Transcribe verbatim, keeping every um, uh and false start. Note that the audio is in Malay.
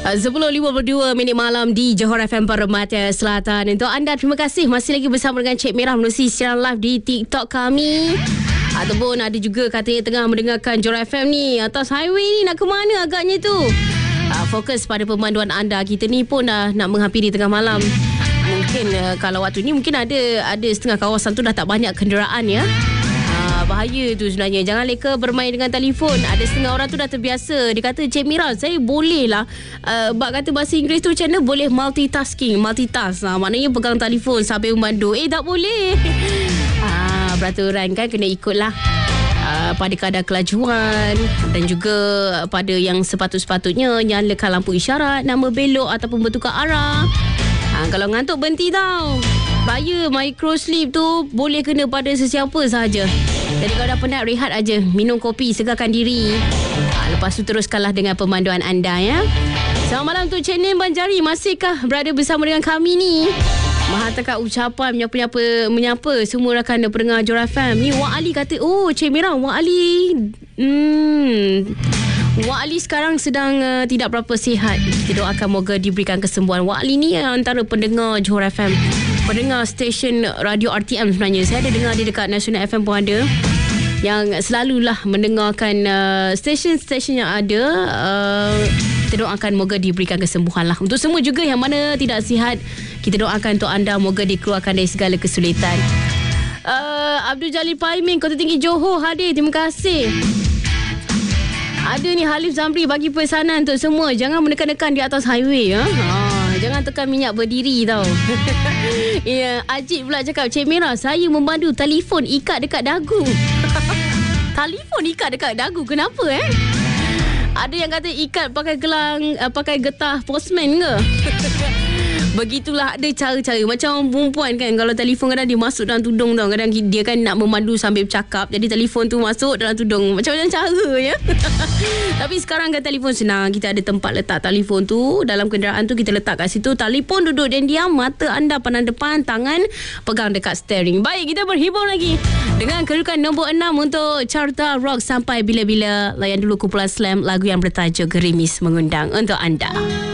sepuluh lima puluh dua minit malam di Johor F M Permata Selatan. Untuk anda, terima kasih masih lagi bersama dengan Cik Merah menerusi siaran live di TikTok kami. Ataupun ada juga katanya tengah mendengarkan Johor F M ni atas highway ni, nak ke mana agaknya tu. uh, Fokus pada pemanduan anda. Kita ni pun dah nak menghampiri tengah malam. Mungkin uh, kalau waktu ni mungkin ada ada setengah kawasan tu dah tak banyak kenderaan ya. Bahaya tu sebenarnya. Jangan leka bermain dengan telefon. Ada setengah orang tu dah terbiasa. Dia kata, Cik Mira, saya boleh lah uh, bak kata bahasa Inggeris tu macam mana? Boleh multitasking. Multitask ha, maknanya pegang telefon sambil memandu. Eh, tak boleh. ha, Peraturan kan kena ikut lah. Uh, pada kadar kelajuan dan juga pada yang sepatut-sepatutnya nyalakan lampu isyarat, nama belok ataupun bertukar arah. Ha, kalau ngantuk berhenti tau. Bahaya, micro sleep tu boleh kena pada sesiapa sahaja. Jadi kalau dah penat, rehat aja, minum kopi, segarkan diri. Ha, lepas tu teruskanlah dengan pemanduan anda ya. Selamat malam untuk Cik Nim Banjari. Masihkah berada bersama dengan kami ni? Maha tekak ucapan menyapa-nyapa menyapa semua rakan dan pendengar Johor F M. Ni Wak Ali kata, oh Cik Mira, Wak Ali Hmm Wak Ali sekarang sedang uh, tidak berapa sihat. Kita doakan moga diberikan kesembuhan. Wak Ali ni antara pendengar Johor F M, pendengar stesen radio R T M sebenarnya. Saya ada dengar dia dekat Nasional F M pun ada, yang selalulah mendengarkan uh, stesen-stesen yang ada. uh, Kita doakan moga diberikan kesembuhan lah. Untuk semua juga yang mana tidak sihat, kita doakan untuk anda moga dikeluarkan dari segala kesulitan. uh, Abdul Jalil Paimin, Kota Tinggi Johor hadir. Terima kasih. Ada ni Halif Zamri bagi pesanan untuk semua, jangan menekan-nekan di atas highway ya. Ha, jangan tekan minyak berdiri tau. Ya, Ajit pula cakap, Cik Mira, saya memandu telefon ikat dekat dagu. Telefon ikat dekat dagu, kenapa eh? Ada yang kata ikat pakai gelang, uh, pakai getah postman ke? Begitulah, ada cara-cara. Macam perempuan kan, kalau telefon kadang dia masuk dalam tudung tau. Kadang dia kan nak memandu sambil bercakap, jadi telefon tu masuk dalam tudung. Macam-macam cara ya. Tapi sekarang kan telefon senang. Kita ada tempat letak telefon tu. Dalam kenderaan tu kita letak kat situ. Telefon duduk dan diam, mata anda pandang depan, tangan pegang dekat steering. Baik, kita berhibur lagi dengan kedudukan nombor enam untuk Carta Rock Sampai Bila-Bila. Layan dulu kumpulan Slam, lagu yang bertajuk Gerimis Mengundang untuk anda.